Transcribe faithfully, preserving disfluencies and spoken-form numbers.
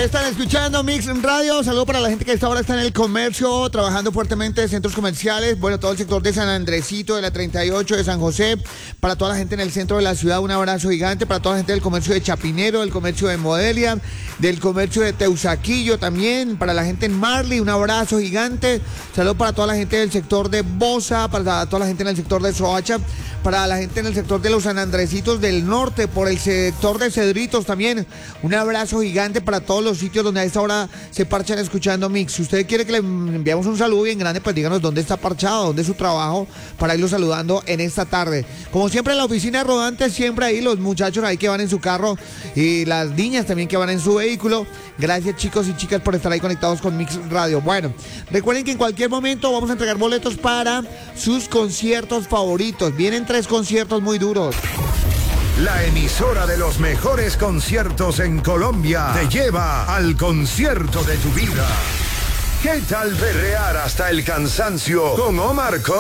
Están escuchando Mix Radio. Saludo para la gente que a esta hora está en el comercio, trabajando fuertemente en centros comerciales. Bueno, todo el sector de San Andresito, de la treinta y ocho, de San José. Para toda la gente en el centro de la ciudad, un abrazo gigante. Para toda la gente del comercio de Chapinero, del comercio de Modelia, del comercio de Teusaquillo también. Para la gente en Marley, un abrazo gigante. Saludo para toda la gente del sector de Bosa, para toda la gente en el sector de Soacha, para la gente en el sector de los San Andresitos del norte, por el sector de Cedritos también. Un abrazo gigante para todos los sitios donde a esta hora se parchan escuchando Mix. Si usted quiere que le enviamos un saludo bien grande, pues díganos dónde está parchado, dónde es su trabajo, para irlo saludando en esta tarde. Como siempre en la oficina rodante, siempre ahí los muchachos ahí que van en su carro y las niñas también que van en su vehículo. Gracias, chicos y chicas, por estar ahí conectados con Mix Radio. Bueno, recuerden que en cualquier momento vamos a entregar boletos para sus conciertos favoritos. Vienen tres conciertos muy duros. La emisora de los mejores conciertos en Colombia te lleva al concierto de tu vida. ¿Qué tal berrear hasta el cansancio con Omar Cox?